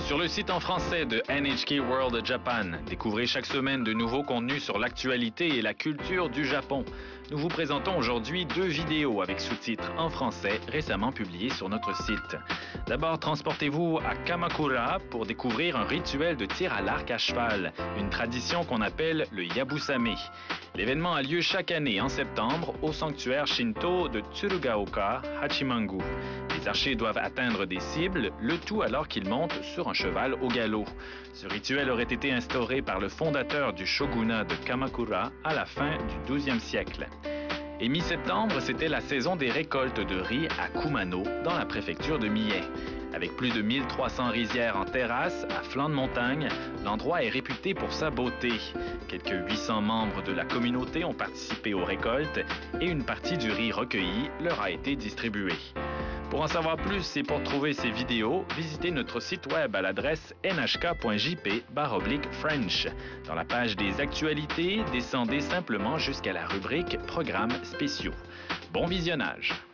Sur le site en français de NHK World Japan, découvrez chaque semaine de nouveaux contenus sur l'actualité et la culture du Japon. Nous vous présentons aujourd'hui 2 vidéos avec sous-titres en français récemment publiées sur notre site. D'abord, transportez-vous à Kamakura pour découvrir un rituel de tir à l'arc à cheval, une tradition qu'on appelle le Yabusame. L'événement a lieu chaque année en septembre au sanctuaire Shinto de Tsurugaoka, Hachimangu. Les archers doivent atteindre des cibles, le tout alors qu'ils montent sur un cheval au galop. Ce rituel aurait été instauré par le fondateur du shogunat de Kamakura à la fin du XIIe siècle. Et mi-septembre, c'était la saison des récoltes de riz à Kumano, dans la préfecture de Mie. Avec plus de 1300 rizières en terrasse, à flanc de montagne, l'endroit est réputé pour sa beauté. Quelques 800 membres de la communauté ont participé aux récoltes et une partie du riz recueilli leur a été distribuée. Pour en savoir plus et pour trouver ces vidéos, visitez notre site web à l'adresse nhk.jp/French. Dans la page des actualités, descendez simplement jusqu'à la rubrique Programmes spéciaux. Bon visionnage!